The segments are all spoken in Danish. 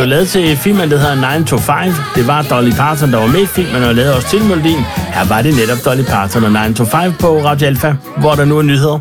jo lavet til filmen, der hedder 9 to 5. Det var Dolly Parton, der var med i filmen, og lavede også til melodien. Her var det netop Dolly Parton og 9 to 5 på Radio Alfa, hvor der nu er nyheder.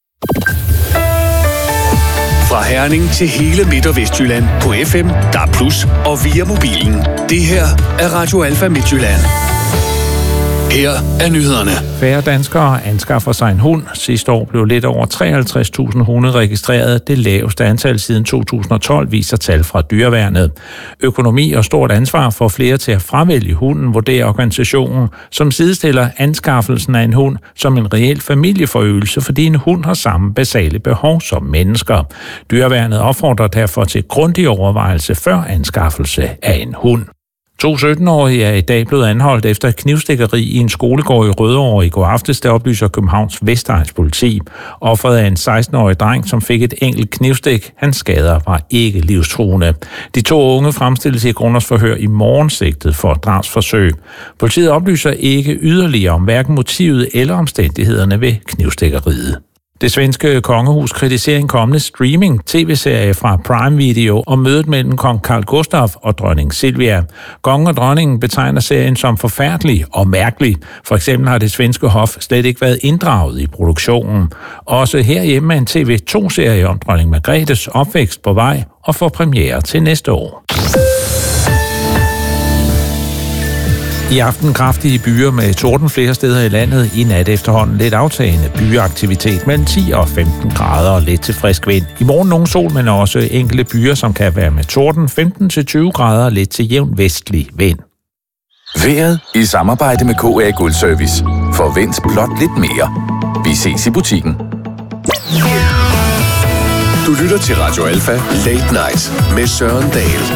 Fra Herning til hele Midt- og Vestjylland på FM, DAB+, og via mobilen. Det her er Radio Alfa Midtjylland. Her er nyhederne. Færre danskere anskaffer sig en hund. Sidste år blev lidt over 53.000 hunde registreret. Det laveste antal siden 2012, viser tal fra Dyreværnet. Økonomi og stort ansvar for flere til at fravælge hunden, vurderer organisationen, som sidestiller anskaffelsen af en hund som en reel familieforøgelse, fordi en hund har samme basale behov som mennesker. Dyreværnet opfordrer derfor til grundig overvejelse før anskaffelse af en hund. 2 17-årige er i dag blevet anholdt efter et knivstikkeri i en skolegård i Rødovre i går aftes, der oplyser Københavns Vestegns politi. Offeret er en 16-årig dreng, som fik et enkelt knivstik. Hans skader var ikke livstruende. De 2 unge fremstilles i grundlovsforhør i morgen sigtet for drabsforsøg. Politiet oplyser ikke yderligere om hverken motivet eller omstændighederne ved knivstikkeriet. Det svenske kongehus kritiserer en kommende streaming-tv-serie fra Prime Video om mødet mellem kong Carl Gustaf og dronning Silvia. Kongen og dronningen betegner serien som forfærdelig og mærkelig. For eksempel har det svenske hof slet ikke været inddraget i produktionen. Også herhjemme er en TV2-serie om dronning Margrethes opvækst på vej og får premiere til næste år. I aften kraftige byer med torden flere steder i landet. I nat efterhånden lidt aftagende byeaktivitet mellem 10 og 15 grader og lidt til frisk vind. I morgen nogen sol, men også enkelte byer, som kan være med torden 15-20 grader og lidt til jævn vestlig vind. Vejret i samarbejde med KA Guldservice. Forvent blot lidt mere. Vi ses i butikken. Du lytter til Radio Alfa Late Night med Søren Dahl.